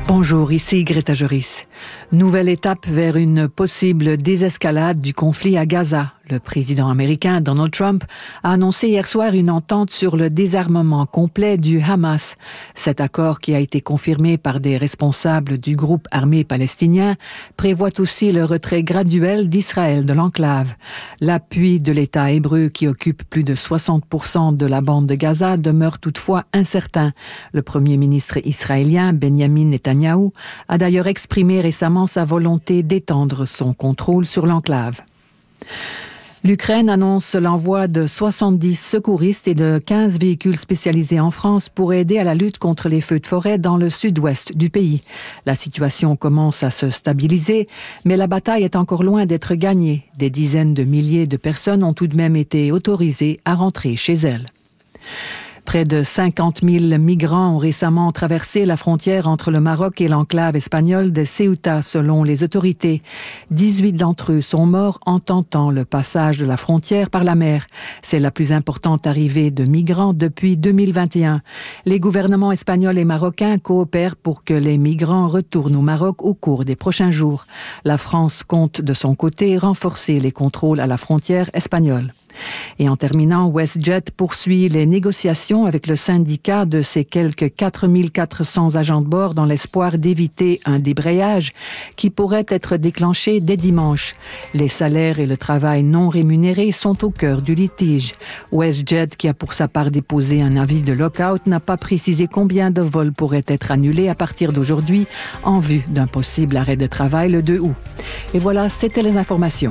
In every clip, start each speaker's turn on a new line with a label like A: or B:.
A: Bonjour, ici Greta Joris. Nouvelle étape vers une possible désescalade du conflit à Gaza. Le président américain Donald Trump a annoncé hier soir une entente sur le désarmement complet du Hamas. Cet accord, qui a été confirmé par des responsables du groupe armé palestinien, prévoit aussi le retrait graduel d'Israël de l'enclave. L'appui de l'État hébreu, qui occupe plus de 60% de la bande de Gaza, demeure toutefois incertain. Le premier ministre israélien Benjamin Netanyahou a d'ailleurs exprimé récemment sa volonté d'étendre son contrôle sur l'enclave. L'Ukraine annonce l'envoi de 70 secouristes et de 15 véhicules spécialisés en France pour aider à la lutte contre les feux de forêt dans le sud-ouest du pays. La situation commence à se stabiliser, mais la bataille est encore loin d'être gagnée. Des dizaines de milliers de personnes ont tout de même été autorisées à rentrer chez elles. Près de 50 000 migrants ont récemment traversé la frontière entre le Maroc et l'enclave espagnole de Ceuta, selon les autorités. 18 d'entre eux sont morts en tentant le passage de la frontière par la mer. C'est la plus importante arrivée de migrants depuis 2021. Les gouvernements espagnols et marocains coopèrent pour que les migrants retournent au Maroc au cours des prochains jours. La France compte de son côté renforcer les contrôles à la frontière espagnole. Et en terminant, WestJet poursuit les négociations avec le syndicat de ses quelques 4400 agents de bord dans l'espoir d'éviter un débrayage qui pourrait être déclenché dès dimanche. Les salaires et le travail non rémunéré sont au cœur du litige. WestJet, qui a pour sa part déposé un avis de lock-out, n'a pas précisé combien de vols pourraient être annulés à partir d'aujourd'hui en vue d'un possible arrêt de travail le 2 août. Et voilà, c'était les informations.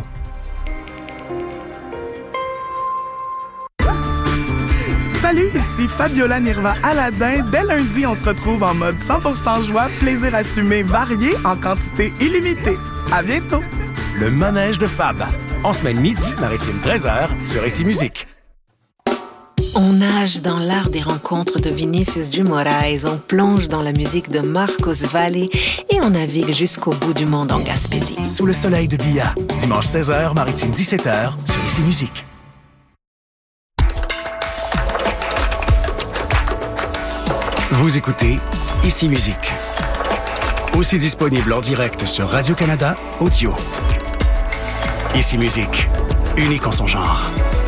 B: Salut, ici Fabiola Nirva Aladin. Dès lundi, on se retrouve en mode 100% joie, plaisir assumé, varié, en quantité illimitée. À bientôt!
C: Le manège de Fab. En semaine midi, maritime 13h, sur Ici Musique.
D: On nage dans l'art des rencontres de Vinicius de Moraes, on plonge dans la musique de Marcos Valle et on navigue jusqu'au bout du monde en Gaspésie.
C: Sous le soleil de Bia, dimanche 16h, maritime 17h, sur Ici Musique. Vous écoutez Ici Musique. Aussi disponible en direct sur Radio-Canada Audio. Ici Musique, unique en son genre.